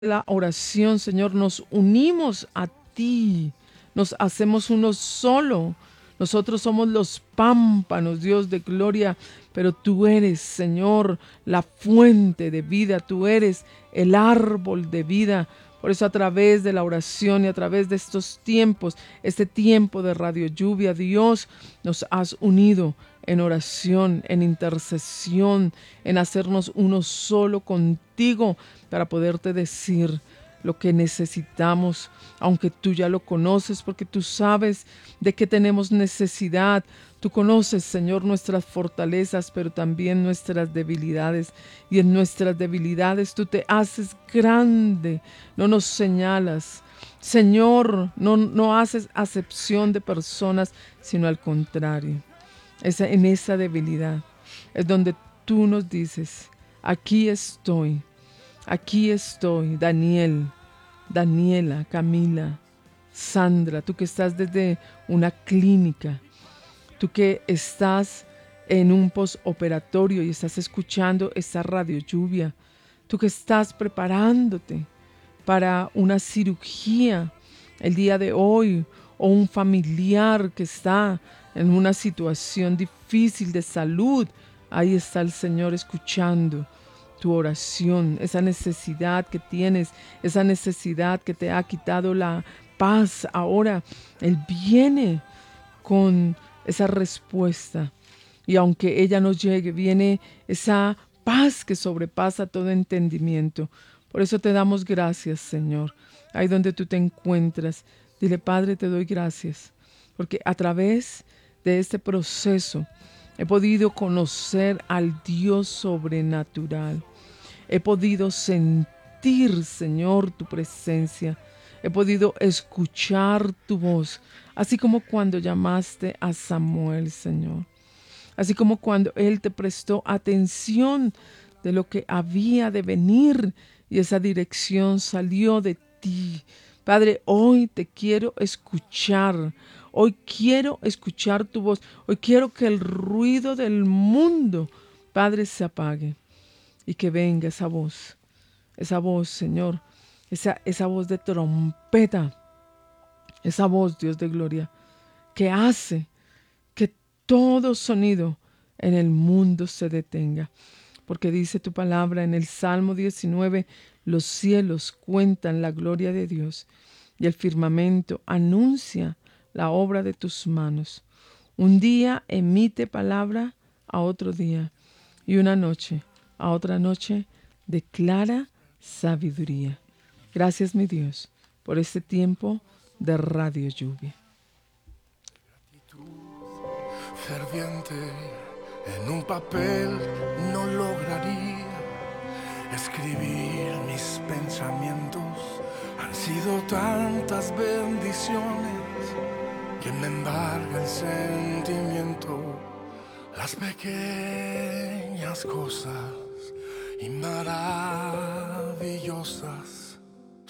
la oración, Señor, nos unimos a ti, nos hacemos uno solo. Nosotros somos los pámpanos, Dios de gloria, pero tú eres, Señor, la fuente de vida, tú eres el árbol de vida. Por eso a través de la oración y a través de estos tiempos, este tiempo de Radio Lluvia, Dios, nos has unido en oración, en intercesión, en hacernos uno solo contigo para poderte decir lo que necesitamos, aunque tú ya lo conoces, porque tú sabes de qué tenemos necesidad. Tú conoces, Señor, nuestras fortalezas, pero también nuestras debilidades. Y en nuestras debilidades tú te haces grande, no nos señalas. Señor, no haces acepción de personas, sino al contrario. En esa debilidad es donde tú nos dices, aquí estoy, Daniel, Daniela, Camila, Sandra, tú que estás desde una clínica, tú que estás en un postoperatorio y estás escuchando esta radio lluvia, tú que estás preparándote para una cirugía el día de hoy o un familiar que está en una situación difícil de salud, ahí está el Señor escuchando tu oración, esa necesidad que tienes, esa necesidad que te ha quitado la paz. Ahora Él viene con esa respuesta. Y aunque ella no llegue, viene esa paz que sobrepasa todo entendimiento. Por eso te damos gracias, Señor. Ahí donde tú te encuentras, dile, Padre, te doy gracias. Porque a través de este proceso he podido conocer al Dios sobrenatural. He podido sentir, Señor, tu presencia. He podido escuchar tu voz, así como cuando llamaste a Samuel, Señor. Así como cuando Él te prestó atención de lo que había de venir y esa dirección salió de ti. Padre, hoy te quiero escuchar. Hoy quiero escuchar tu voz. Hoy quiero que el ruido del mundo, Padre, se apague y que venga esa voz, Señor, esa voz de trompeta, esa voz, Dios de gloria, que hace que todo sonido en el mundo se detenga. Porque dice tu palabra en el Salmo 19, los cielos cuentan la gloria de Dios y el firmamento anuncia la obra de tus manos. Un día emite palabra a otro día y una noche a otra noche declara sabiduría. Gracias, mi Dios, por este tiempo de Radio Lluvia. Ferviente en un papel no lograría escribir mis pensamientos. Han sido tantas bendiciones que me embarga el sentimiento. Las pequeñas cosas y maravillosas